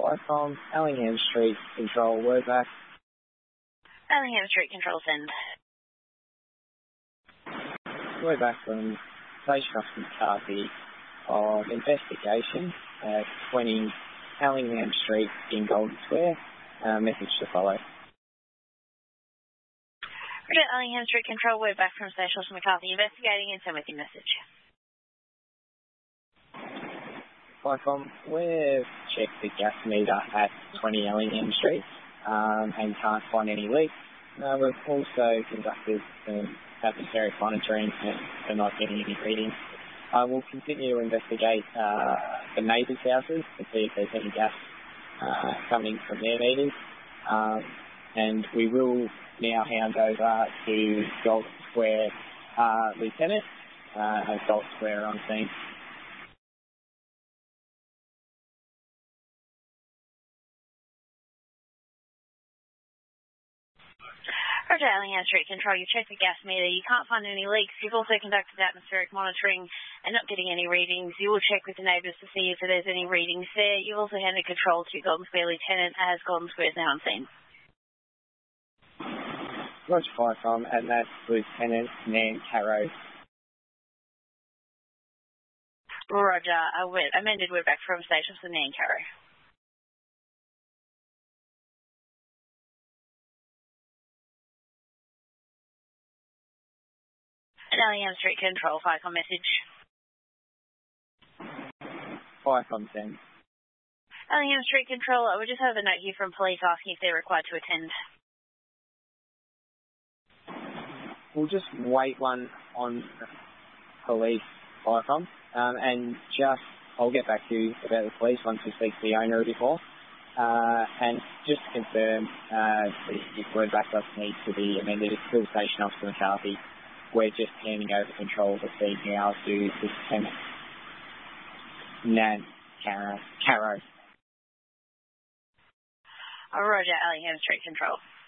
5 from Allingham Street Control, word back. Allingham Street Control, send. Word back from Station Officer McCarthy of investigation at 20 Allingham Street in Golden Square. Message to follow. Roger, Allingham Street Control, word back from Station Officer McCarthy investigating and send with your message. 5 from, we've checked the gas meter at 20 Allingham Street and can't find any leaks. We've also conducted some atmospheric monitoring and not getting any readings. We'll continue to investigate the neighbours' houses to see if there's any gas coming from their meters. And we will now hand over to Golden Square Lieutenant as Golden Square on scene. Roger, Allingham Street Control, you've checked the gas meter, you can't find any leaks, you've also conducted atmospheric monitoring and not getting any readings. You will check with the neighbours to see if there's any readings there. You've also handed control to Golden Square Lieutenant as Golden Square is now on scene. Roger 5 from, and that's Lieutenant Nan Caro. Roger, amended word back from Station Officer Nan Caro. Allingham Street Control, 5 on message. 5 on send. Allingham Street Control, we just have a note here from police asking if they're required to attend. We'll just wait one on police, 5 on, and I'll get back to you about the police once we speak to the owner before. And just to confirm, the word back does need to be amended. It's still Station Officer McCarthy. We're just handing over control of the scene now to Lieutenant Nan Caro. Roger, Allingham Street Control.